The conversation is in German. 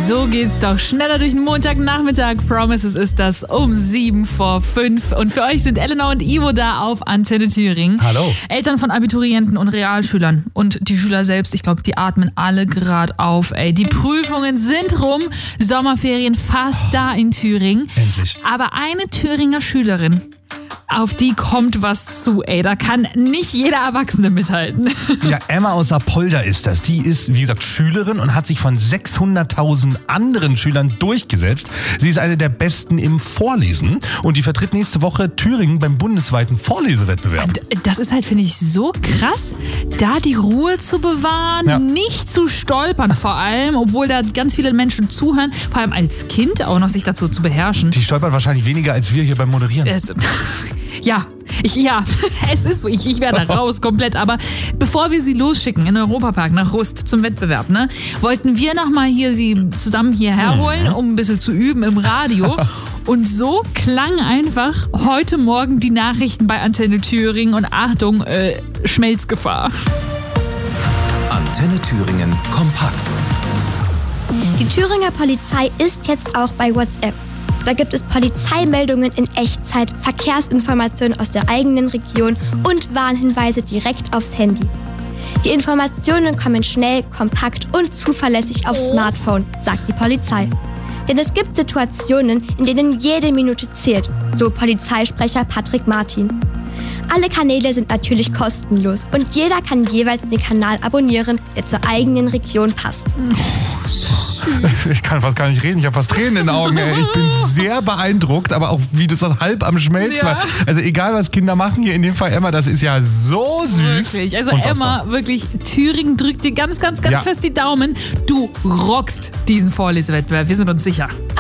So geht's doch schneller durch den Montagnachmittag. Promises ist das um 7:05. Und für euch sind Elena und Ivo da auf Antenne Thüringen. Hallo. Eltern von Abiturienten und Realschülern und die Schüler selbst, ich glaube, die atmen alle gerade auf. Ey, die Prüfungen sind rum, Sommerferien fast da in Thüringen. Endlich. Aber eine Thüringer Schülerin, auf die kommt was zu, ey. Da kann nicht jeder Erwachsene mithalten. Ja, Emma aus Apolda ist das. Die ist, wie gesagt, Schülerin und hat sich von 600.000 anderen Schülern durchgesetzt. Sie ist eine der Besten im Vorlesen und die vertritt nächste Woche Thüringen beim bundesweiten Vorlesewettbewerb. Und das ist halt, finde ich, so krass, da die Ruhe zu bewahren, Ja. nicht zu stolpern vor allem, obwohl da ganz viele Menschen zuhören, vor allem als Kind auch noch sich dazu zu beherrschen. Die stolpert wahrscheinlich weniger als wir hier beim Moderieren. Ja, es ist so, ich werde raus komplett. Aber bevor wir sie losschicken in den Europapark nach Rust zum Wettbewerb, ne, wollten wir nochmal hier sie zusammen hierher holen, um ein bisschen zu üben im Radio. Und so klang einfach heute Morgen die Nachrichten bei Antenne Thüringen und Achtung, Schmelzgefahr. Antenne Thüringen kompakt. Die Thüringer Polizei ist jetzt auch bei WhatsApp. Da gibt es Polizeimeldungen in Echtzeit, Verkehrsinformationen aus der eigenen Region und Warnhinweise direkt aufs Handy. Die Informationen kommen schnell, kompakt und zuverlässig aufs Smartphone, sagt die Polizei. Denn es gibt Situationen, in denen jede Minute zählt, so Polizeisprecher Patrick Martin. Alle Kanäle sind natürlich kostenlos und jeder kann jeweils den Kanal abonnieren, der zur eigenen Region passt. Ich kann fast gar nicht reden, ich habe fast Tränen in den Augen. Ey. Ich bin sehr beeindruckt, aber auch wie das so halb am Schmelzen war. Also egal, was Kinder machen, hier in dem Fall Emma, das ist ja so süß. Wirklich, also Unfassbar. Emma, wirklich, Thüringen drückt dir ganz fest die Daumen. Du rockst diesen Vorlesewettbewerb, wir sind uns sicher.